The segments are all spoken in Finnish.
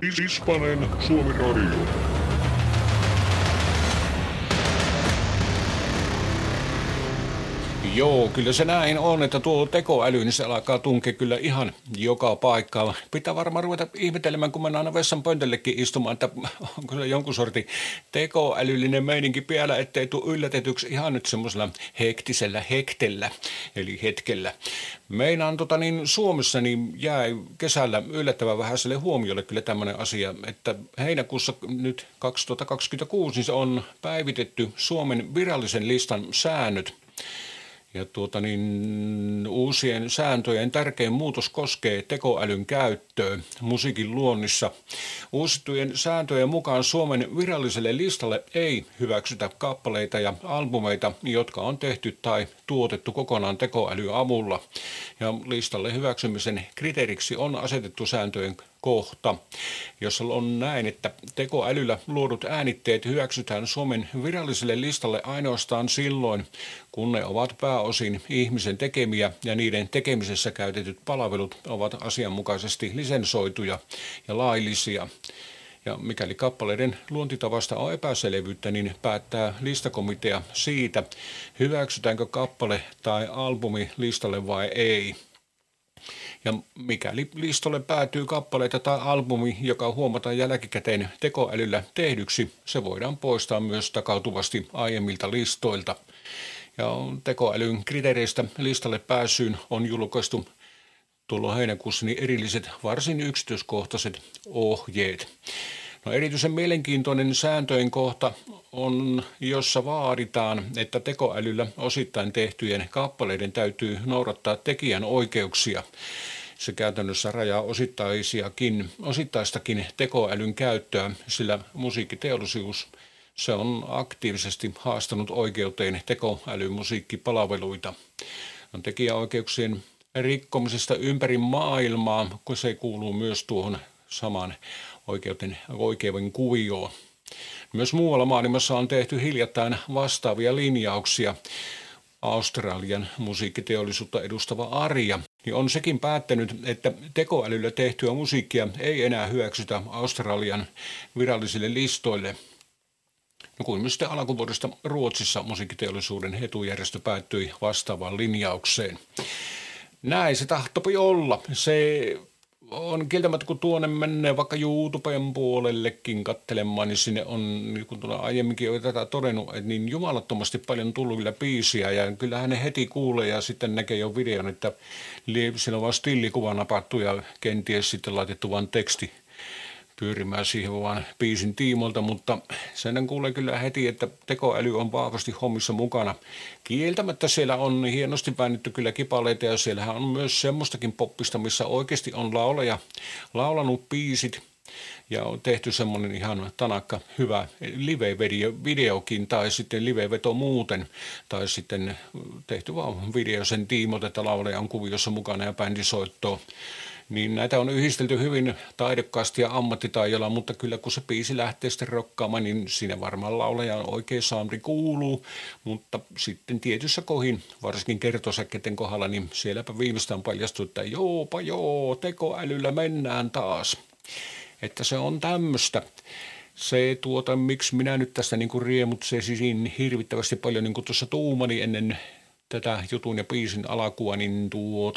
Hispanen Suomi Radio. Joo, kyllä se näin on, että tuo tekoäly, niin se alkaa tunkea kyllä ihan joka paikkaan. Pitää varmaan ruveta ihmettelemään, kun mennään aina vessan pöntellekin istumaan, että onko se jonkun sortin tekoälyllinen meininki vielä, ettei tule yllätetyksi ihan nyt semmoisella hektisellä hektellä, eli hetkellä. Meinaan Suomessa niin jäi kesällä yllättävän vähäiselle huomiolle kyllä tämmöinen asia, että heinäkuussa nyt 2026 niin se on päivitetty Suomen virallisen listan säännöt. Ja uusien sääntöjen tärkein muutos koskee tekoälyn käyttöä musiikin luonnissa. Uusittujen sääntöjen mukaan Suomen viralliselle listalle ei hyväksytä kappaleita ja albumeita, jotka on tehty tai tuotettu kokonaan tekoälyn avulla. Ja listalle hyväksymisen kriteeriksi on asetettu sääntöjen kohta, jossa on näin, että tekoälyllä luodut äänitteet hyväksytään Suomen viralliselle listalle ainoastaan silloin, kun ne ovat pääosin ihmisen tekemiä ja niiden tekemisessä käytetyt palvelut ovat asianmukaisesti lisensoituja ja laillisia. Ja mikäli kappaleiden luontitavasta on epäselvyyttä, niin päättää listakomitea siitä, hyväksytäänkö kappale tai albumi listalle vai ei. Ja mikäli listalle päätyy kappaleita tai albumi, joka huomataan jälkikäteen tekoälyllä tehdyksi, se voidaan poistaa myös takautuvasti aiemmilta listoilta. Ja tekoälyn kriteereistä listalle pääsyyn on julkaistu tuolla heinäkuussa niin erilliset varsin yksityiskohtaiset ohjeet. No, erityisen mielenkiintoinen sääntöjen kohta on, jossa vaaditaan, että tekoälyllä osittain tehtyjen kappaleiden täytyy noudattaa tekijän oikeuksia. Se käytännössä rajaa osittaistakin tekoälyn käyttöä, sillä musiikkiteollisuus se on aktiivisesti haastanut oikeuteen tekoälymusiikkipalveluita. On tekijäoikeuksien rikkomisesta ympäri maailmaa, kun se kuuluu myös tuohon samaan oikeuden kuvioon. Myös muualla maailmassa on tehty hiljattain vastaavia linjauksia. Australian musiikkiteollisuutta edustava ARIA niin on sekin päättänyt, että tekoälyllä tehtyä musiikkia ei enää hyväksytä Australian virallisille listoille. No kuin myös sitten alkuvuodesta Ruotsissa musiikkiteollisuuden etujärjestö päättyi vastaavaan linjaukseen. Näin se tahtoi olla. Se on kieltämättä, kun tuonne menee vaikka YouTuben puolellekin katselemaan, niin sinne on, niin kuin aiemminkin jo tätä todennut, että niin jumalattomasti paljon tullut kyllä biisiä, ja kyllähän ne heti kuulee ja sitten näkee jo videon, että siellä on vaan stillikuva napattu ja kenties sitten laitettu vaan teksti pyörimään siihen vaan biisin tiimoilta, mutta sen kuulee kyllä heti, että tekoäly on vahvasti hommissa mukana. Kieltämättä siellä on hienosti väännetty kyllä kipaleita ja siellähän on myös semmoistakin poppista, missä oikeasti on laulaja laulanut biisit ja on tehty semmoinen ihan tanakka hyvä live-videokin tai sitten live-veto muuten tai sitten tehty vaan video sen tiimoilta, että laulaja on kuviossa mukana ja bändi soittoo. Niin näitä on yhdistelty hyvin taidokkaasti ja ammattitaidolla, mutta kyllä kun se biisi lähtee sitten rokkaamaan, niin siinä varmaan laulajan oikea soundri kuuluu, mutta sitten tietyssä kohin, varsinkin kertosäkkeiden kohdalla, niin sielläpä viimeistään paljastuu, että tekoälyllä mennään taas. Että se on tämmöistä. Se miksi minä nyt tästä niin riemutsesin hirvittävästi paljon niin kuin tuossa tuumani ennen tätä jutun ja biisin alkua, niin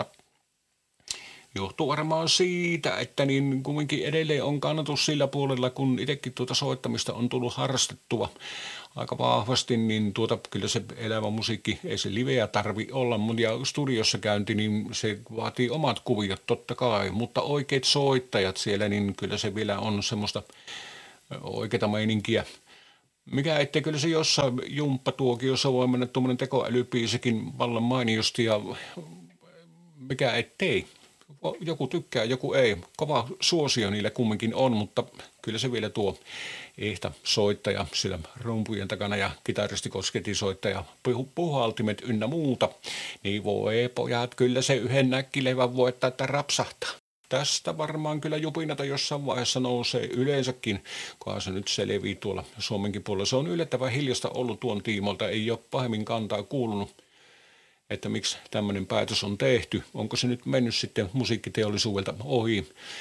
johtuu varmaan siitä, että niin kumminkin edelleen on kannatus sillä puolella, kun itsekin soittamista on tullut harrastettua aika vahvasti, niin kyllä se elävä musiikki, ei se liveä tarvi olla, ja studiossa käynti, niin se vaatii omat kuviot totta kai, mutta oikeat soittajat siellä, niin kyllä se vielä on semmoista oikeata meininkiä. Mikä ettei kyllä se jossain jumppatuokiossa voi mennä tuommoinen tekoälybiisikin vallan mainiosti, ja mikä ettei. Joku tykkää, joku ei. Kova suosio niille kumminkin on, mutta kyllä se vielä tuo ehtä soittaja sillä rumpujen takana ja kitaristikosketinsoittaja, puhaltimet ynnä muuta. Niin voi pojat, kyllä se yhden näkkilevän voittaa, että rapsahtaa. Tästä varmaan kyllä jupinata jossain vaiheessa nousee yleensäkin, kunhan se nyt selviää tuolla Suomenkin puolella. Se on yllättävän hiljasta ollut tuon tiimolta, ei ole pahemmin kantaa kuulunut, että miksi tämmöinen päätös on tehty. Onko se nyt mennyt sitten musiikkiteollisuudelta ohi?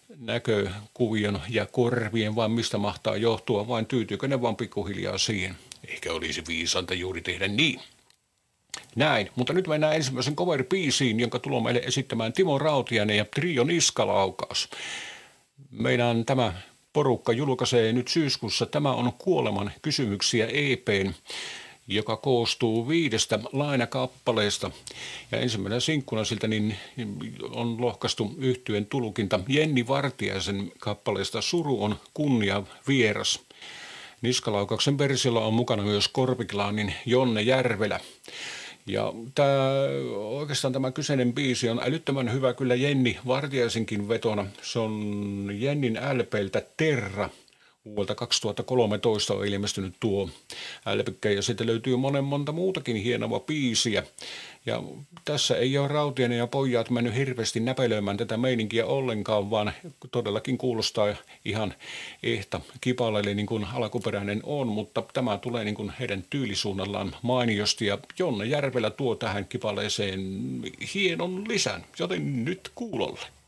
näkökuvion ja korvien, vai mistä mahtaa johtua, vain tyytyykö ne vaan pikkuhiljaa siihen. Eikä olisi viisanta juuri tehdä niin. Näin, mutta nyt mennään ensimmäisen cover-biisiin, jonka tullaan meille esittämään Timo Rautiainen ja Trio Niskalaukaus. Meidän tämä porukka julkaisee nyt syyskuussa Tämä on kuoleman kysymyksiä EP:n, joka koostuu 5 lainakappaleesta. Ja ensimmäinen sinkkuna siltä niin on lohkaistu yhtyen tulkinta Jenni Vartiaisen kappaleesta Suru on kunnia vieras. Niskalaukauksen versiolla on mukana myös Korpiklaanin Jonne Järvelä. Ja oikeastaan tämä kyseinen biisi on älyttömän hyvä kyllä Jenni Vartiaisenkin vetona. Se on Jennin LP:ltä Terra. Vuodelta 2013 on ilmestynyt tuo LP, ja sitten löytyy monta muutakin hienoa biisiä. Ja tässä ei ole Rautiainen ja pojat mennyt hirveästi näpelöimään tätä meininkiä ollenkaan, vaan todellakin kuulostaa ihan ehta kipaleelle niin kuin alkuperäinen on, mutta tämä tulee niin kuin heidän tyylisuunnallaan mainiosti, ja Jonne Järvelä tuo tähän kipaleeseen hienon lisän, joten nyt kuulolle.